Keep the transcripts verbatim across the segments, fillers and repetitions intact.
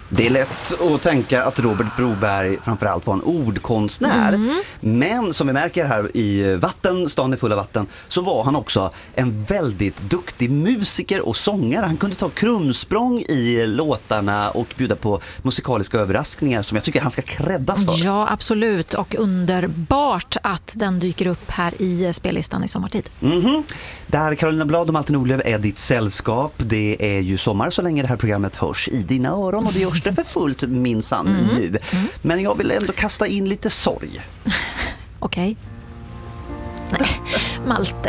Det är lätt att tänka att Robert Broberg framförallt var en ordkonstnär. Mm. Men som vi märker här i Vatten, stan är full av vatten, så var han också en väldigt duktig musiker och sångare. Han kunde ta krumsprång i låtarna och bjuda på musikaliska överraskningar som jag tycker han ska creddas för. Ja, absolut. Och underbart att den dyker upp här i spellistan i sommartid. Mm-hmm. Där Carolina Blad och Malte Nordlöf är ditt sällskap. Det är ju sommar så länge det här programmet hörs i dina öron och det görs det för fullt minsann mm. nu. Mm. Men jag vill ändå kasta in lite sorg. Okej. Okay. Nej, Malte.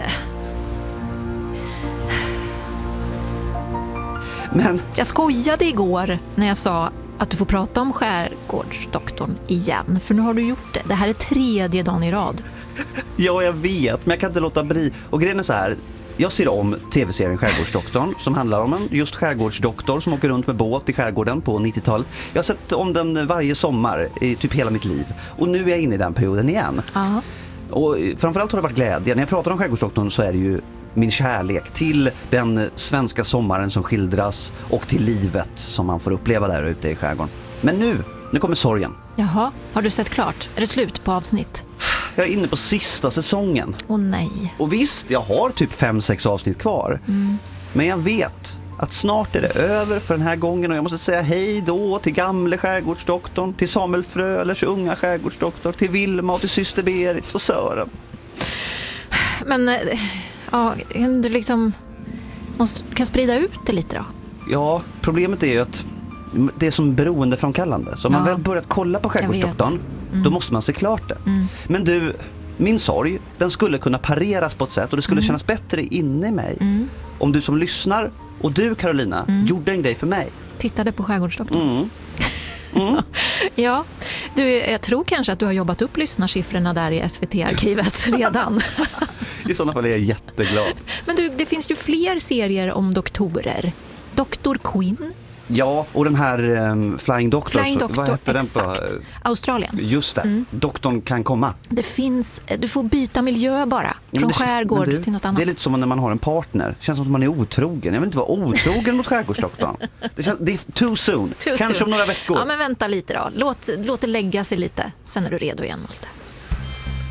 Men jag skojade igår när jag sa att du får prata om Skärgårdsdoktorn igen. För nu har du gjort det. Det här är tredje dagen i rad. Ja, jag vet. Men jag kan inte låta bli. Och grejen är så här. Jag ser om tv-serien Skärgårdsdoktorn som handlar om en just skärgårdsdoktor som åker runt med båt i skärgården på nittiotalet. Jag har sett om den varje sommar i typ hela mitt liv. Och nu är jag inne i den perioden igen. Uh-huh. Och framförallt har det varit glädje. När jag pratar om Skärgårdsdoktorn så är det ju min kärlek till den svenska sommaren som skildras och till livet som man får uppleva där ute i skärgården. Men nu, nu kommer sorgen. Jaha, har du sett klart? Är det slut på avsnitt? Jag är inne på sista säsongen. Åh nej. Och visst, jag har typ fem, sex avsnitt kvar. Mm. Men jag vet att snart är det över för den här gången. Och jag måste säga hej då till gamle skärgårdsdoktorn, till Samuel Frölers unga skärgårdsdoktor, till Vilma och till syster Berit och Sören. Men, ja, du liksom måste, kan sprida ut det lite då? Ja, problemet är ju att det är som beroendeframkallande. Så om ja. man väl börjat kolla på Skärgårdsdoktorn, mm. då måste man se klart det. Mm. Men du, min sorg, den skulle kunna pareras på ett sätt och det skulle mm. kännas bättre inne i mig. Mm. Om du som lyssnar och du Carolina mm. gjorde en grej för mig. Tittade på Skärgårdsdoktorn. Mm. Mm. Ja, du, jag tror kanske att du har jobbat upp lyssnarsiffrorna där i S V T-arkivet redan. I sådana fall är jag jätteglad. Men du, det finns ju fler serier om doktorer. doktor Quinn. Ja, och den här um, Flying Doctor, Flying Doctor, vad heter exakt. den på? Australien. Just det, mm. doktorn kan komma. Det finns, du får byta miljö bara, ja, från det, skärgård du, till något annat. Det är lite som när man har en partner, det känns som att man är otrogen. Jag vill inte vara otrogen mot skärgårdsdoktorn. Det, känns, det är too soon, too kanske soon. Om några veckor. Ja, men vänta lite då, låt, låt det lägga sig lite, sen är du redo igen, Malte.